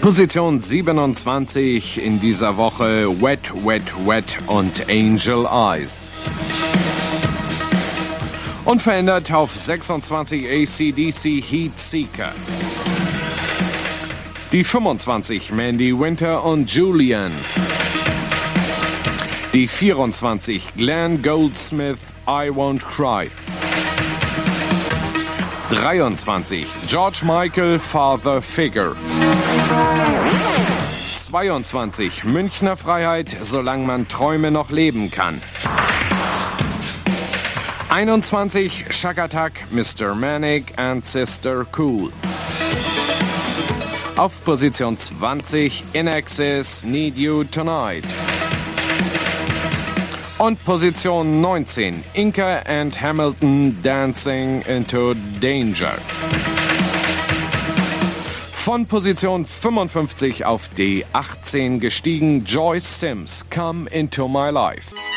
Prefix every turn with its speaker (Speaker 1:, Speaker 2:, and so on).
Speaker 1: Position 27 in dieser Woche Wet, Wet, Wet und Angel Eyes. Unverändert auf 26 AC/DC Heat Seeker. Die 25 Mandy Winter und Julian. Die 24 Glenn Goldsmith I Won't Cry. 23 George Michael Father Figure. 22 Münchner Freiheit, solange man Träume noch leben kann. 21 Shakatak, Mr. Manic and Sister Cool. Auf Position 20 In Excess, Need You Tonight. Und Position 19 Inca and Hamilton, Dancing into Danger. Von Position 55 auf die 18 gestiegen Joyce Sims, Come Into My Life.